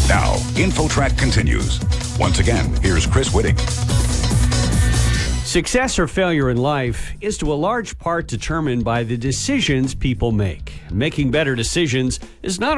Now, InfoTrack continues. Once again, here's Chris Whitting. Success or failure in life is to a large part determined by the decisions people make. Making better decisions is not